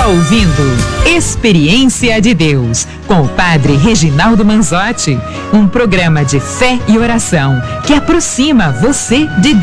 ouvindo Experiência de Deus, com o Padre Reginaldo Manzotti, um programa de fé e oração que aproxima você de Deus.